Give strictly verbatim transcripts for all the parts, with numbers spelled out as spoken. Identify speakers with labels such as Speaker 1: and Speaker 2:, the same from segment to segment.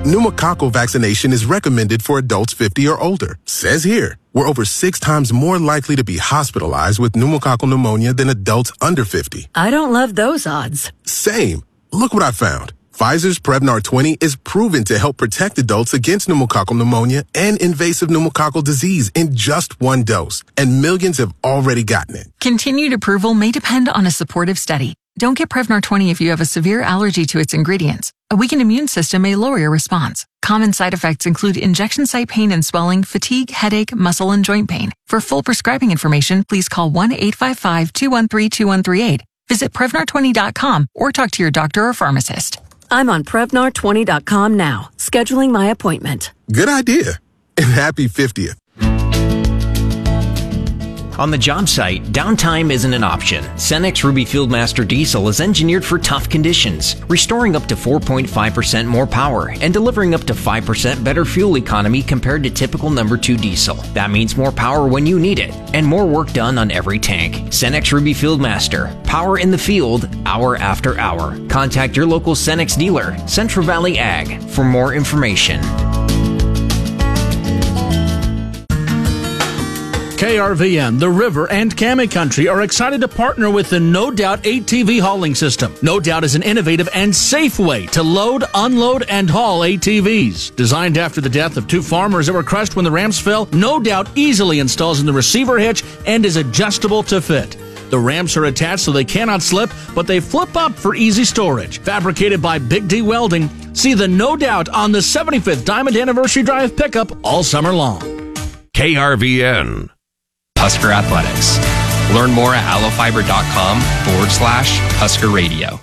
Speaker 1: Pneumococcal vaccination is recommended for adults fifty or older. Says here, we're over six times more likely to be hospitalized with pneumococcal pneumonia than adults under fifty.
Speaker 2: I don't love those odds.
Speaker 1: Same. Look what I found. Pfizer's Prevnar twenty is proven to help protect adults against pneumococcal pneumonia and invasive pneumococcal disease in just one dose, and millions have already gotten it.
Speaker 3: Continued approval may depend on a supportive study. Don't get Prevnar twenty if you have a severe allergy to its ingredients. A weakened immune system may lower your response. Common side effects include injection site pain and swelling, fatigue, headache, muscle, and joint pain. For full prescribing information, please call one eight five five, two one three, two one three eight. Visit Prevnar twenty dot com or talk to your doctor or pharmacist.
Speaker 2: I'm on Prevnar twenty dot com now, scheduling my appointment.
Speaker 1: Good idea. And happy fiftieth.
Speaker 4: On the job site, downtime isn't an option. Cenex Ruby Fieldmaster Diesel is engineered for tough conditions, restoring up to four point five percent more power and delivering up to five percent better fuel economy compared to typical number two diesel. That means more power when you need it, and more work done on every tank. Cenex Ruby Fieldmaster. Power in the field, hour after hour. Contact your local Cenex dealer, Central Valley Ag, for more information.
Speaker 5: K R V N, The River, and Cami Country are excited to partner with the No Doubt A T V hauling system. No Doubt is an innovative and safe way to load, unload, and haul A T Vs. Designed after the death of two farmers that were crushed when the ramps fell, No Doubt easily installs in the receiver hitch and is adjustable to fit. The ramps are attached so they cannot slip, but they flip up for easy storage. Fabricated by Big D Welding, see the No Doubt on the seventy-fifth Diamond Anniversary Drive pickup all summer long.
Speaker 6: K R V N.
Speaker 7: Husker Athletics. Learn more at allofiber.com forward slash Husker Radio.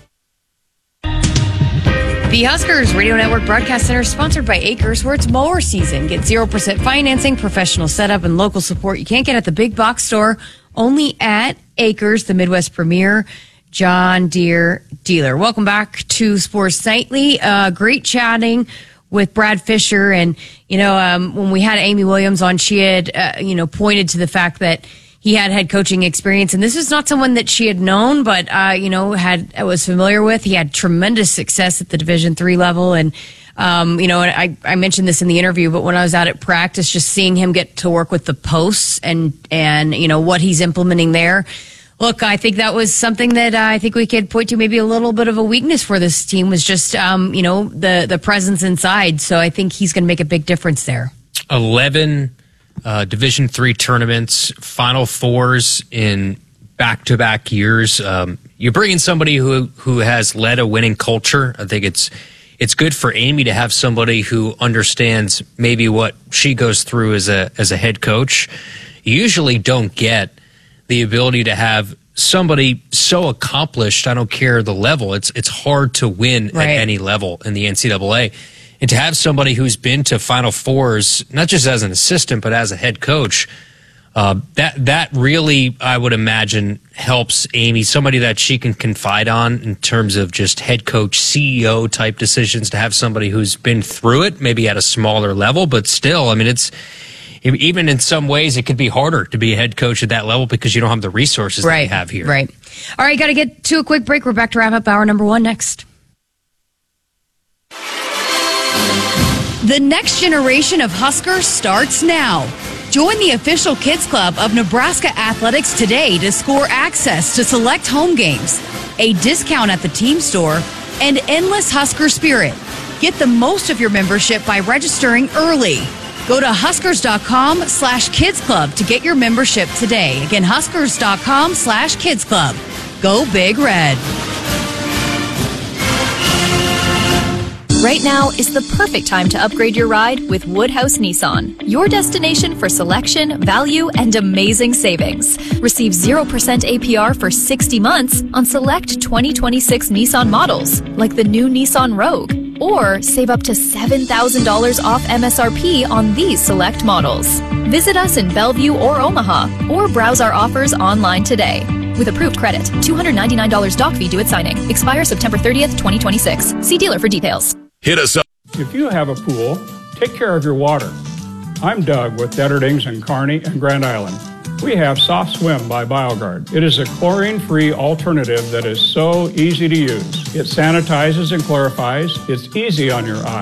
Speaker 8: The Huskers Radio Network Broadcast Center is sponsored by Acres, where it's mower season. Get zero percent financing, professional setup, and local support you can't get at the big box store. Only at Acres, the Midwest premier John Deere dealer. Welcome back to Sports Nightly. Uh, great chatting with Brad Fisher. And, you know, um, when we had Amy Williams on, she had, uh, you know, pointed to the fact that he had head coaching experience. And this is not someone that she had known, but, uh, you know, had, was familiar with. He had tremendous success at the Division three level. And, um, you know, I, I mentioned this in the interview, but when I was out at practice, just seeing him get to work with the posts and, and, you know, what he's implementing there. Look, I think that was something that uh, I think we could point to maybe a little bit of a weakness for this team was just, um, you know, the, the presence inside. So I think he's going to make a big difference there.
Speaker 9: eleven uh, Division three tournaments, Final Fours in back-to-back years. Um, you're bringing somebody who who has led a winning culture. I think it's it's good for Amy to have somebody who understands maybe what she goes through as a as a head coach. You usually don't get the ability to have somebody so accomplished. I don't care the level. It's it's hard to win right. at any level in the N C double A. And to have somebody who's been to Final Fours, not just as an assistant, but as a head coach, uh, that that really, I would imagine, helps Amy, somebody that she can confide on in terms of just head coach, C E O type decisions, to have somebody who's been through it, maybe at a smaller level, but still, I mean, it's even in some ways, it could be harder to be a head coach at that level because you don't have the resources
Speaker 8: right,
Speaker 9: that you have here.
Speaker 8: Right. All right, got to get to a quick break. We're back to wrap up hour number one next. The next generation of Huskers starts now. Join the official Kids Club of Nebraska Athletics today to score access to select home games, a discount at the team store, and endless Husker spirit. Get the most of your membership by registering early. Go to huskers.com slash kids club to get your membership today. Again, huskers.com slash kids club. Go Big Red.
Speaker 10: Right now is the perfect time to upgrade your ride with Woodhouse Nissan, your destination for selection, value, and amazing savings. Receive zero percent A P R for sixty months on select twenty twenty-six Nissan models, like the new Nissan Rogue, or save up to seven thousand dollars off M S R P on these select models. Visit us in Bellevue or Omaha, or browse our offers online today. With approved credit, two hundred ninety-nine dollars doc fee due at signing. Expire September thirtieth, twenty twenty-six. See dealer for details.
Speaker 6: Hit us up.
Speaker 11: If you have a pool, take care of your water. I'm Doug with Detterdings and Kearney and Grand Island. We have Soft Swim by BioGuard. It is a chlorine-free alternative that is so easy to use. It sanitizes and clarifies. It's easy on your eyes.